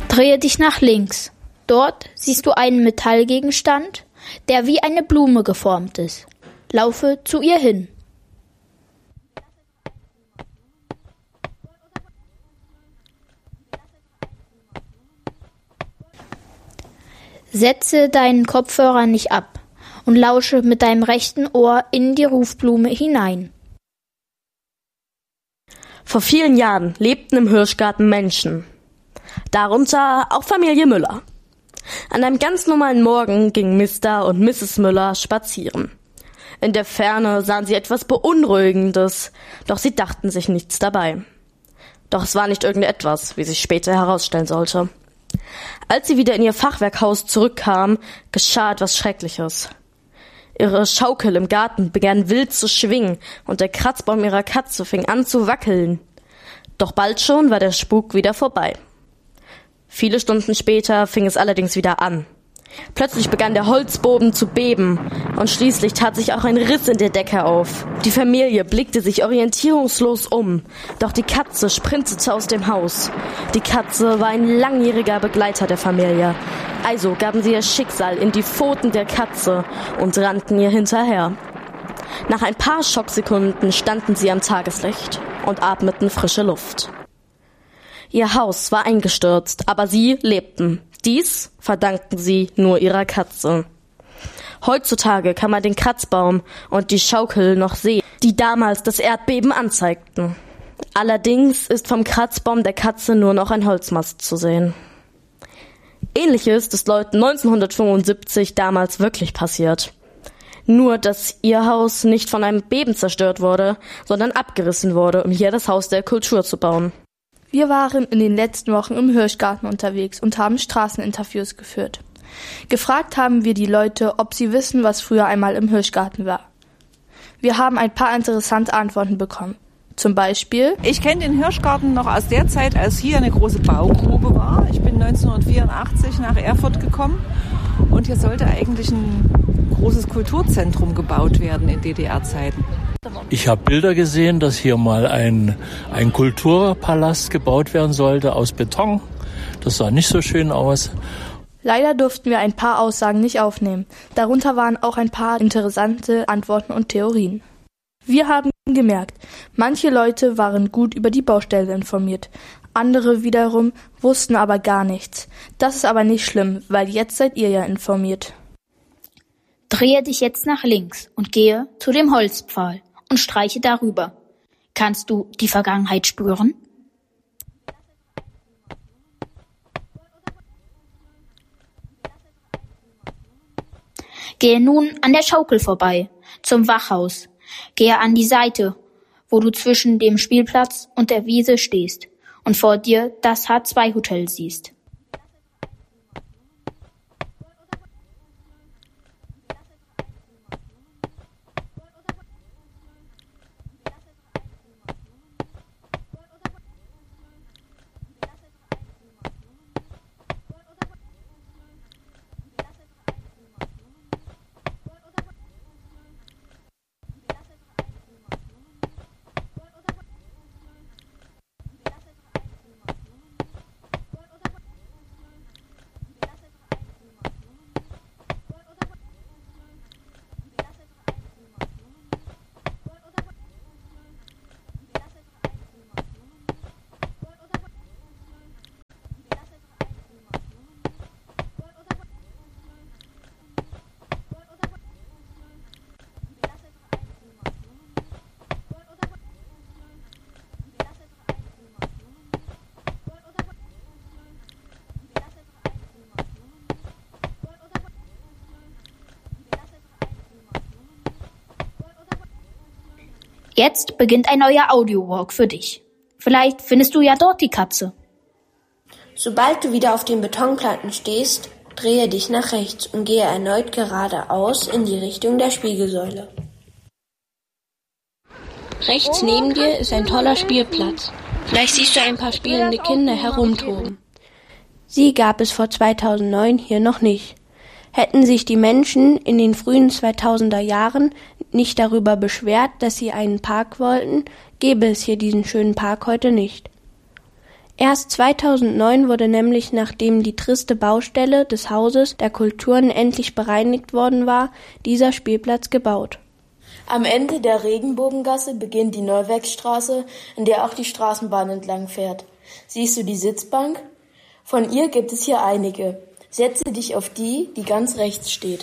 Drehe dich nach links. Dort siehst du einen Metallgegenstand, der wie eine Blume geformt ist. Laufe zu ihr hin. Setze deinen Kopfhörer nicht ab und lausche mit deinem rechten Ohr in die Rufblume hinein. Vor vielen Jahren lebten im Hirschgarten Menschen. Darunter auch Familie Müller. An einem ganz normalen Morgen gingen Mr. und Mrs. Müller spazieren. In der Ferne sahen sie etwas Beunruhigendes, doch sie dachten sich nichts dabei. Doch es war nicht irgendetwas, wie sich später herausstellen sollte. Als sie wieder in ihr Fachwerkhaus zurückkamen, geschah etwas Schreckliches. Ihre Schaukel im Garten begann wild zu schwingen und der Kratzbaum ihrer Katze fing an zu wackeln. Doch bald schon war der Spuk wieder vorbei. Viele Stunden später fing es allerdings wieder an. Plötzlich begann der Holzboden zu beben und schließlich tat sich auch ein Riss in der Decke auf. Die Familie blickte sich orientierungslos um, doch die Katze sprintete aus dem Haus. Die Katze war ein langjähriger Begleiter der Familie, also gaben sie ihr Schicksal in die Pfoten der Katze und rannten ihr hinterher. Nach ein paar Schocksekunden standen sie am Tageslicht und atmeten frische Luft. Ihr Haus war eingestürzt, aber sie lebten. Dies verdankten sie nur ihrer Katze. Heutzutage kann man den Kratzbaum und die Schaukel noch sehen, die damals das Erdbeben anzeigten. Allerdings ist vom Kratzbaum der Katze nur noch ein Holzmast zu sehen. Ähnliches ist Leuten 1975 damals wirklich passiert. Nur, dass ihr Haus nicht von einem Beben zerstört wurde, sondern abgerissen wurde, um hier das Haus der Kultur zu bauen. Wir waren in den letzten Wochen im Hirschgarten unterwegs und haben Straßeninterviews geführt. Gefragt haben wir die Leute, ob sie wissen, was früher einmal im Hirschgarten war. Wir haben ein paar interessante Antworten bekommen. Zum Beispiel: Ich kenne den Hirschgarten noch aus der Zeit, als hier eine große Baugrube war. Ich bin 1984 nach Erfurt gekommen und hier sollte eigentlich ein großes Kulturzentrum gebaut werden in DDR-Zeiten. Ich habe Bilder gesehen, dass hier mal ein Kulturpalast gebaut werden sollte aus Beton. Das sah nicht so schön aus. Leider durften wir ein paar Aussagen nicht aufnehmen. Darunter waren auch ein paar interessante Antworten und Theorien. Wir haben gemerkt, manche Leute waren gut über die Baustelle informiert. Andere wiederum wussten aber gar nichts. Das ist aber nicht schlimm, weil jetzt seid ihr ja informiert. Drehe dich jetzt nach links und gehe zu dem Holzpfahl und streiche darüber. Kannst du die Vergangenheit spüren? Gehe nun an der Schaukel vorbei, zum Wachhaus. Gehe an die Seite, wo du zwischen dem Spielplatz und der Wiese stehst und vor dir das H2-Hotel siehst. Jetzt beginnt ein neuer Audio-Walk für dich. Vielleicht findest du ja dort die Katze. Sobald du wieder auf den Betonplatten stehst, drehe dich nach rechts und gehe erneut geradeaus in die Richtung der Spiegelsäule. Rechts neben dir ist ein toller Spielplatz. Vielleicht siehst du ein paar spielende Kinder herumtoben. Sie gab es vor 2009 hier noch nicht. Hätten sich die Menschen in den frühen 2000er Jahren nicht darüber beschwert, dass sie einen Park wollten, gäbe es hier diesen schönen Park heute nicht. Erst 2009 wurde nämlich, nachdem die triste Baustelle des Hauses der Kulturen endlich bereinigt worden war, dieser Spielplatz gebaut. Am Ende der Regenbogengasse beginnt die Neuwerkstraße, in der auch die Straßenbahn entlang fährt. Siehst du die Sitzbank? Von ihr gibt es hier einige. Setze dich auf die, die ganz rechts steht.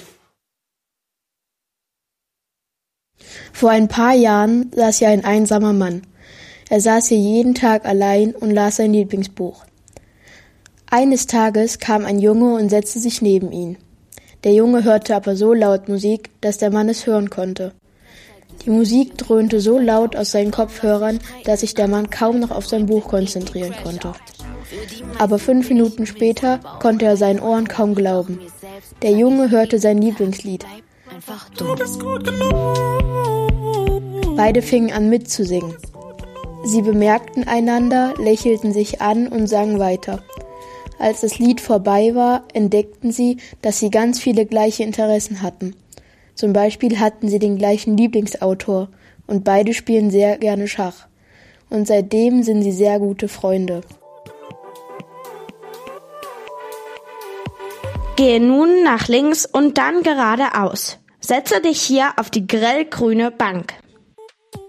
Vor ein paar Jahren saß hier ein einsamer Mann. Er saß hier jeden Tag allein und las sein Lieblingsbuch. Eines Tages kam ein Junge und setzte sich neben ihn. Der Junge hörte aber so laut Musik, dass der Mann es hören konnte. Die Musik dröhnte so laut aus seinen Kopfhörern, dass sich der Mann kaum noch auf sein Buch konzentrieren konnte. Aber 5 Minuten später konnte er seinen Ohren kaum glauben. Der Junge hörte sein Lieblingslied. Du bist gut genug. Beide fingen an mitzusingen. Sie bemerkten einander, lächelten sich an und sangen weiter. Als das Lied vorbei war, entdeckten sie, dass sie ganz viele gleiche Interessen hatten. Zum Beispiel hatten sie den gleichen Lieblingsautor und beide spielen sehr gerne Schach. Und seitdem sind sie sehr gute Freunde. Gehe nun nach links und dann geradeaus. Setze dich hier auf die grellgrüne Bank.